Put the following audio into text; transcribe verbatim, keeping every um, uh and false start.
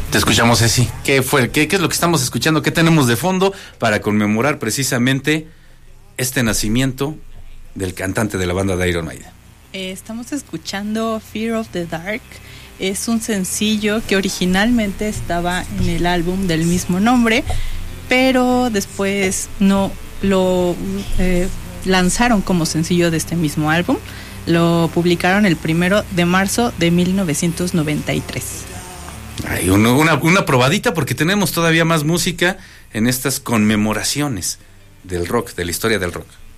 Te escuchamos, Ceci. ¿Qué fue? ¿Qué, ¿Qué es lo que estamos escuchando? ¿Qué tenemos de fondo para conmemorar precisamente este nacimiento del cantante de la banda de Iron Maiden? Eh, estamos escuchando Fear of the Dark. Es un sencillo que originalmente estaba en el álbum del mismo nombre, pero después no lo eh, lanzaron como sencillo de este mismo álbum. Lo publicaron el primero de marzo de mil novecientos noventa y tres. Hay una, una, una probadita porque tenemos todavía más música en estas conmemoraciones del rock, de la historia del rock.